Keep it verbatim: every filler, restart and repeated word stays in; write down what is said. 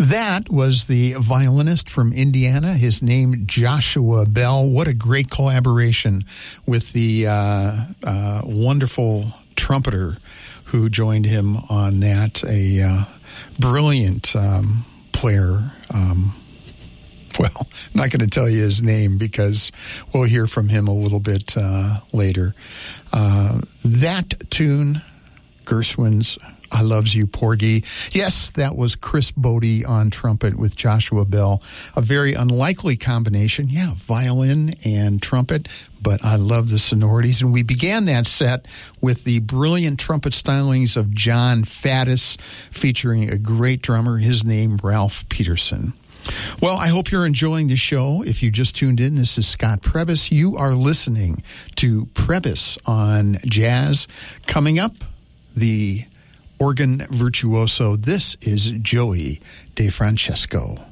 That was the violinist from Indiana. His name, Joshua Bell. What a great collaboration with the uh, uh, wonderful trumpeter who joined him on that. A uh, brilliant um, player. Um, well, I'm not going to tell you his name because we'll hear from him a little bit uh, later. Uh, that tune, Gershwin's I Loves You, Porgy. Yes, that was Chris Bodie on trumpet with Joshua Bell. A very unlikely combination. Yeah, violin and trumpet, but I love the sonorities. And we began that set with the brilliant trumpet stylings of John Faddis, featuring a great drummer, his name, Ralph Peterson. Well, I hope you're enjoying the show. If you just tuned in, this is Scott Prebys. You are listening to Prebys on Jazz. Coming up, the organ virtuoso. This is Joey DeFrancesco.